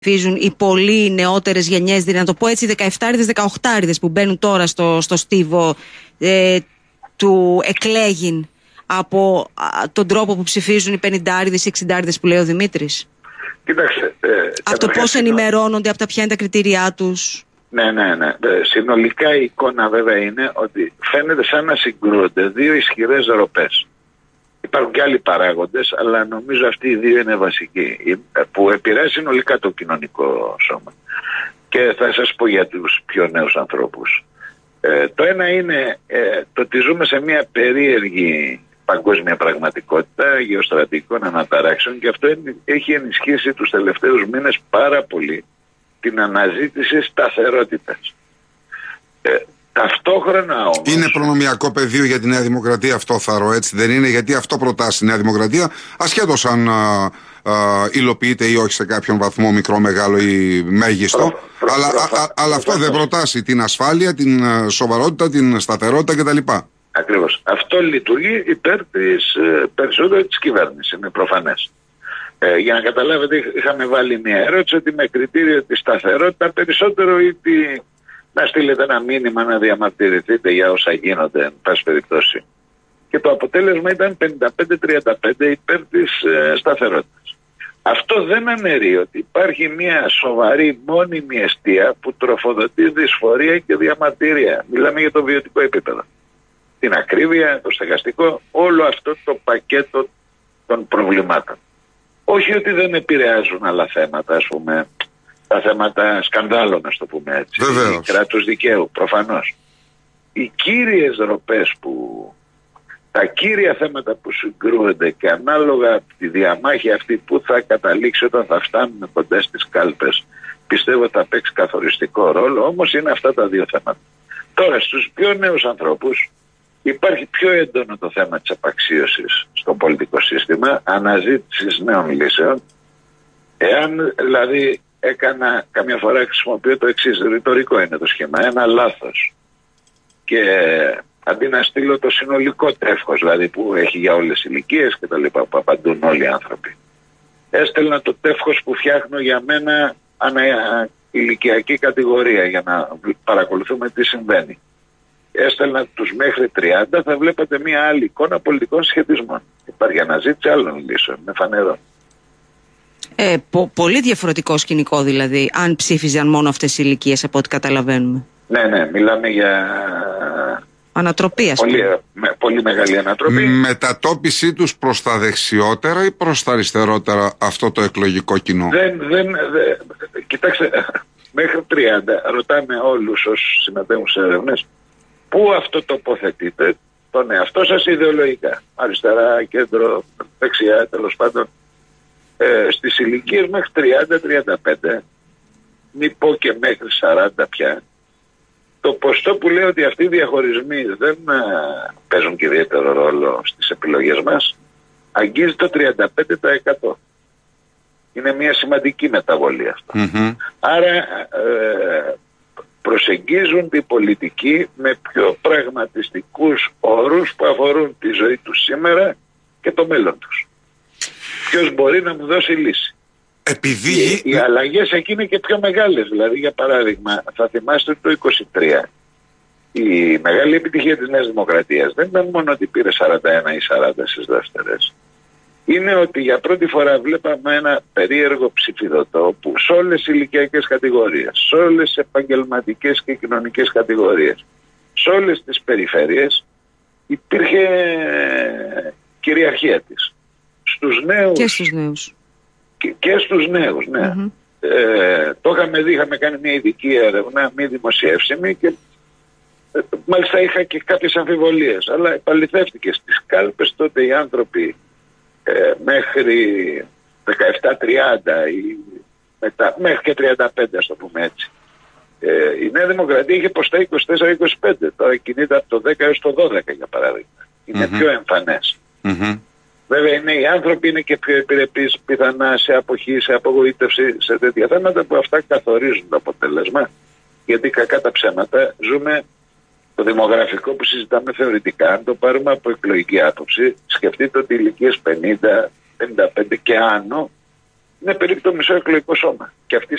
ψηφίζουν οι πολύ νεότερες γενιές, να το πω έτσι, 17-18 που μπαίνουν τώρα στο στίβο του εκλέγην από τον τρόπο που ψηφίζουν οι 50-60 που λέει ο Δημήτρης? Κοίταξε. Αυτό πώς ενημερώνονται, από τα ποια είναι τα κριτήριά τους? Ναι. Συνολικά η εικόνα βέβαια είναι ότι φαίνεται σαν να συγκρούονται δύο ισχυρές ροπές. Υπάρχουν και άλλοι παράγοντες, αλλά νομίζω αυτοί οι δύο είναι βασικοί, που επηρεάζει συνολικά το κοινωνικό σώμα. Και θα σας πω για τους πιο νέους ανθρώπους. Το ένα είναι το ότι ζούμε σε μια περίεργη παγκόσμια πραγματικότητα γεωστρατικών αναταράξεων, και αυτό έχει ενισχύσει τους τελευταίους μήνες πάρα πολύ την αναζήτηση σταθερότητας. Ταυτόχρονα όμως... Είναι προνομιακό πεδίο για τη Νέα Δημοκρατία αυτό, Θάρο, έτσι δεν είναι? Γιατί αυτό προτάσει η Νέα Δημοκρατία, ασχέτως αν υλοποιείται ή όχι σε κάποιον βαθμό, μικρό, μεγάλο ή μέγιστο. Αλλά αυτό δεν προτάσει την ασφάλεια, την σοβαρότητα, την σταθερότητα κτλ. Ακριβώς. Αυτό λειτουργεί υπέρ της περισσότερο της κυβέρνησης, είναι προφανές. Για να καταλάβετε, είχαμε βάλει μια ερώτηση ότι με κριτήριο τη σταθερότητα περισσότερο ή να στείλετε ένα μήνυμα να διαμαρτυρηθείτε για όσα γίνονται, εν πάση περιπτώσει. Και το αποτέλεσμα ήταν 55-35 υπέρ της σταθερότητας. Αυτό δεν αναιρεί ότι υπάρχει μια σοβαρή μόνιμη αιστεία που τροφοδοτεί δυσφορία και διαμαρτυρία. Μιλάμε για το βιωτικό επίπεδο. Την ακρίβεια, το στεγαστικό, όλο αυτό το πακέτο των προβλημάτων. Όχι ότι δεν επηρεάζουν άλλα θέματα, ας πούμε, τα θέματα σκανδάλων, να το πούμε έτσι, κράτους δικαίου, προφανώς. Οι κύριες ροπές τα κύρια θέματα που συγκρούονται και ανάλογα τη διαμάχη αυτή που θα καταλήξει όταν θα φτάνουμε κοντά στις κάλπες, πιστεύω θα παίξει καθοριστικό ρόλο, όμως είναι αυτά τα δύο θέματα. Τώρα, στους πιο νέους ανθρώπους υπάρχει πιο έντονο το θέμα της απαξίωσης στο πολιτικό σύστημα, αναζήτησης νέων λύσεων. Εάν δηλαδή έκανα, καμιά φορά χρησιμοποιώ το εξής, ρητορικό είναι το σχήμα, ένα λάθος, και αντί να στείλω το συνολικό τεύχος, δηλαδή που έχει για όλες τις ηλικίες και τα λοιπά, που απαντούν όλοι οι άνθρωποι, έστελνα το τεύχος που φτιάχνω για μένα ηλικιακή κατηγορία, για να παρακολουθούμε τι συμβαίνει. Έστελνα τους μέχρι 30, θα βλέπετε μια άλλη εικόνα πολιτικών σχετισμών. Υπάρχει αναζήτηση άλλων λύσεων, είναι φανερό. Πολύ διαφορετικό σκηνικό δηλαδή, αν ψήφιζαν μόνο αυτές οι ηλικίες από ό,τι καταλαβαίνουμε. Ναι, μιλάμε για ανατροπή, πολύ μεγάλη ανατροπή. Μετατόπιση τους προς τα δεξιότερα ή προς τα αριστερότερα αυτό το εκλογικό κοινό? Κοιτάξτε, μέχρι 30 ρωτάμε όλους όσους συμμετέχουν σε έρευνες, πού αυτό τοποθετείτε τον εαυτό σας ιδεολογικά, αριστερά, κέντρο, δεξιά, τέλος πάντων. Στις ηλικίες μέχρι 30-35, μη πω και μέχρι 40 πια, το ποστό που λέει ότι αυτοί οι διαχωρισμοί δεν παίζουν και ιδιαίτερο ρόλο στις επιλογές μας, αγγίζει το 35%. Είναι μια σημαντική μεταβολή αυτό. Άρα προσεγγίζουν την πολιτική με πιο πραγματιστικούς όρους που αφορούν τη ζωή τους σήμερα και το μέλλον τους. Ποιος μπορεί να μου δώσει λύση? Επειδή... Οι αλλαγές εκεί είναι και πιο μεγάλες. Δηλαδή, για παράδειγμα, θα θυμάστε το 23. Η μεγάλη επιτυχία της Νέας Δημοκρατίας δεν ήταν μόνο ότι πήρε 41 ή 40 στις δεύτερες. Είναι ότι για πρώτη φορά βλέπαμε ένα περίεργο ψηφιδωτό που σε όλες τις ηλικιακές κατηγορίες, σε όλες τις επαγγελματικές και κοινωνικές κατηγορίες, σε όλες τις περιφέρειες υπήρχε κυριαρχία της. Στους νέους... Και στους νέους. Και στους νέους, ναι. Το είχαμε δει, είχαμε κάνει μια ειδική έρευνα, μη δημοσιεύσιμη, και μάλιστα είχα και κάποιες αμφιβολίες, αλλά επαληθεύτηκε στις κάλπες τότε οι άνθρωποι μέχρι 17-30 ή μετά, μέχρι και 35, ας το πούμε έτσι. Η Νέα Δημοκρατία είχε ποστά 24-25, τώρα κινείται από το 10 έως το 12 για παράδειγμα. Είναι πιο εμφανές. Βέβαια είναι οι άνθρωποι είναι και πιο επιρρεπείς πιθανά σε αποχή, σε απογοήτευση, σε τέτοια θέματα που αυτά καθορίζουν το αποτέλεσμα. Γιατί κακά τα ψέματα ζούμε το δημογραφικό που συζητάμε θεωρητικά. Αν το πάρουμε από εκλογική άποψη, σκεφτείτε ότι οι ηλικίες 50, 55 και άνω είναι περίπου το μισό εκλογικό σώμα. Και αυτοί